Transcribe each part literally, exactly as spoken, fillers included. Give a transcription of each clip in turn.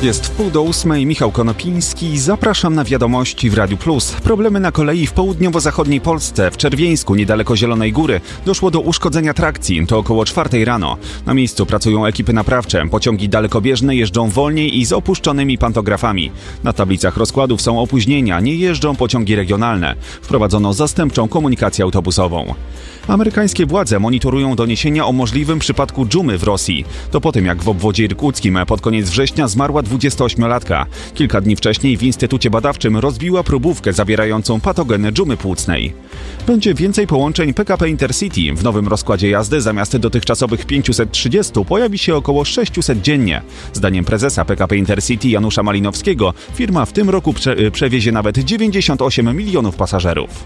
Jest wpół do ósmej, Michał Konopiński. Zapraszam na wiadomości w Radiu Plus. Problemy na kolei w południowo-zachodniej Polsce. W Czerwieńsku, niedaleko Zielonej Góry, doszło do uszkodzenia trakcji. To około czwartej rano. Na miejscu pracują ekipy naprawcze. Pociągi dalekobieżne jeżdżą wolniej i z opuszczonymi pantografami. Na tablicach rozkładów są opóźnienia, nie jeżdżą pociągi regionalne. Wprowadzono zastępczą komunikację autobusową. Amerykańskie władze monitorują doniesienia o możliwym przypadku dżumy w Rosji. To po tym, jak w obwodzie irkuckim pod koniec września zmarła dwudziestoośmiolatka. Kilka dni wcześniej w Instytucie Badawczym rozbiła próbówkę zawierającą patogeny dżumy płucnej. Będzie więcej połączeń P K P Intercity. W nowym rozkładzie jazdy zamiast dotychczasowych pięćset trzydzieści pojawi się około sześćset dziennie. Zdaniem prezesa P K P Intercity Janusza Malinowskiego firma w tym roku prze- przewiezie nawet dziewięćdziesiąt osiem milionów pasażerów.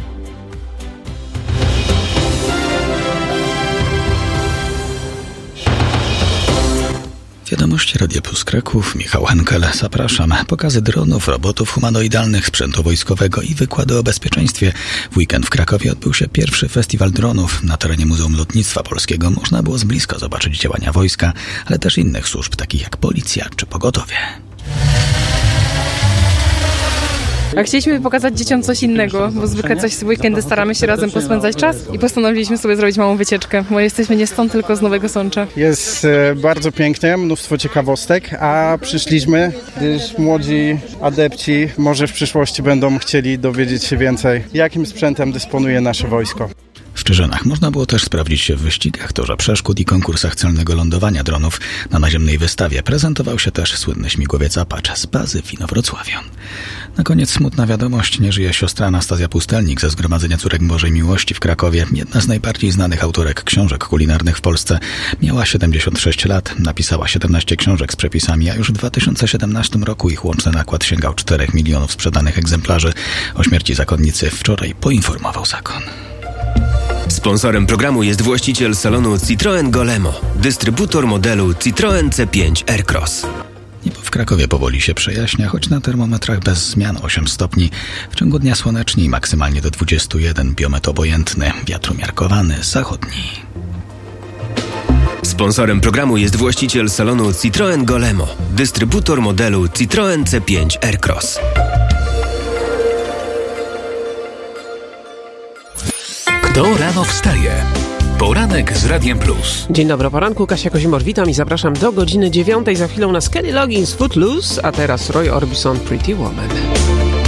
Wiadomości Radia Plus Kraków, Michał Henkel, zapraszam. Pokazy dronów, robotów humanoidalnych, sprzętu wojskowego i wykłady o bezpieczeństwie. W weekend w Krakowie odbył się pierwszy festiwal dronów. Na terenie Muzeum Lotnictwa Polskiego można było z bliska zobaczyć działania wojska, ale też innych służb, takich jak policja czy pogotowie. A chcieliśmy pokazać dzieciom coś innego, bo zwykle coś w weekendy staramy się razem pospędzać czas i postanowiliśmy sobie zrobić małą wycieczkę, bo jesteśmy nie stąd, tylko z Nowego Sącza. Jest e, bardzo pięknie, mnóstwo ciekawostek, a przyszliśmy, gdyż młodzi adepci może w przyszłości będą chcieli dowiedzieć się więcej, jakim sprzętem dysponuje nasze wojsko. W Czyżanach można było też sprawdzić się w wyścigach, torze przeszkód i konkursach celnego lądowania dronów. Na naziemnej wystawie prezentował się też słynny śmigłowiec Apache z bazy w Inowrocławiu. Na koniec smutna wiadomość, nie żyje siostra Anastazja Pustelnik ze Zgromadzenia Córek Bożej Miłości w Krakowie. Jedna z najbardziej znanych autorek książek kulinarnych w Polsce. Miała siedemdziesiąt sześć lat, napisała siedemnaście książek z przepisami, a już w dwa tysiące siedemnastym roku ich łączny nakład sięgał czterech milionów sprzedanych egzemplarzy. O śmierci zakonnicy wczoraj poinformował zakon. Sponsorem programu jest właściciel salonu Citroen Golemo, dystrybutor modelu Citroen C pięć Aircross. Niebo w Krakowie powoli się przejaśnia, choć na termometrach bez zmian osiem stopni. W ciągu dnia słoneczniej, maksymalnie do dwudziestu jeden, biometr obojętny, wiatr umiarkowany, zachodni. Sponsorem programu jest właściciel salonu Citroen Golemo, dystrybutor modelu Citroen C pięć Aircross. Kto rano wstaje? Poranek z Radiem Plus. Dzień dobry, o poranku, Kasia Kozimor, witam i zapraszam do godziny dziewiątej. Za chwilą na Kenny Loggins Footloose, a teraz Roy Orbison Pretty Woman.